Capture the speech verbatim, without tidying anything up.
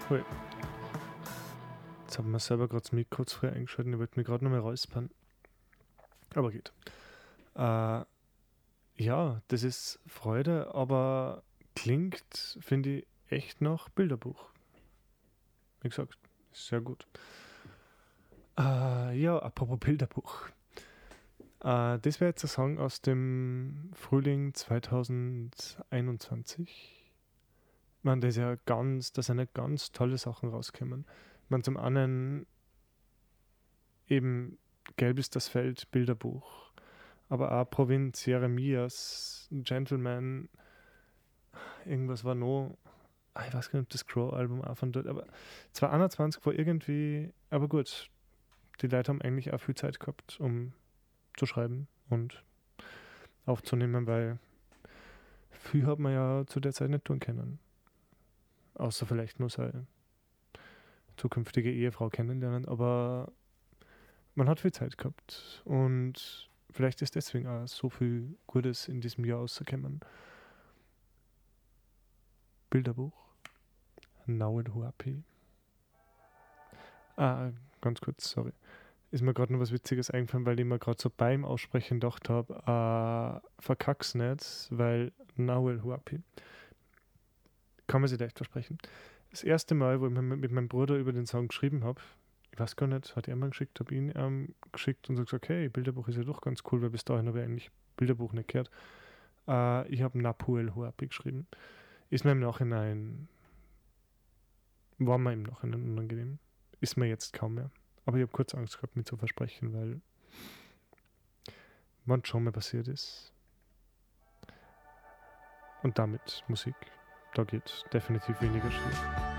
Ui. Jetzt haben wir selber gerade das Mikro zu früh eingeschaltet. Ich wollte mich gerade noch mal räuspern. Aber geht. Äh, ja, das ist Freude, aber klingt, finde ich, echt nach Bilderbuch. Wie gesagt, ist sehr gut. Äh, ja, apropos Bilderbuch. Äh, das wäre jetzt ein Song aus dem Frühling zwanzig einundzwanzig. Ich meine, da ist ja ganz, da sind ja ganz tolle Sachen rausgekommen. Ich meine, zum einen eben Gelb ist das Feld, Bilderbuch. Aber auch Provinz, Jeremias, Gentleman, irgendwas war noch, ah, ich weiß gar nicht, ob das Crow-Album auch von dort, aber zwanzig einundzwanzig war irgendwie, aber gut, die Leute haben eigentlich auch viel Zeit gehabt, um zu schreiben und aufzunehmen, weil viel hat man ja zu der Zeit nicht tun können. Außer vielleicht nur seine zukünftige Ehefrau kennenlernen, aber man hat viel Zeit gehabt und vielleicht ist deswegen auch so viel Gutes in diesem Jahr rausgekommen. Bilderbuch. Nauel Huapi. Ah, ganz kurz, sorry. Ist mir gerade noch was Witziges eingefallen, weil ich mir gerade so beim Aussprechen gedacht habe, äh, verkack's nicht, weil Nauel Huapi. Kann man sich leicht versprechen. Das erste Mal, wo ich mit meinem Bruder über den Song geschrieben habe, ich weiß gar nicht, hat er mir geschickt, habe ihn ähm, geschickt und so gesagt, okay, Bilderbuch ist ja doch ganz cool, weil bis dahin habe ich eigentlich Bilderbuch nicht gehört. Äh, ich habe Napuel Huapi geschrieben. Ist mir im Nachhinein, war mir im Nachhinein unangenehm. Ist mir jetzt kaum mehr. Aber ich habe kurz Angst gehabt, mich zu versprechen, weil wann schon mal passiert ist. Und damit Musik. Da geht definitiv weniger schief.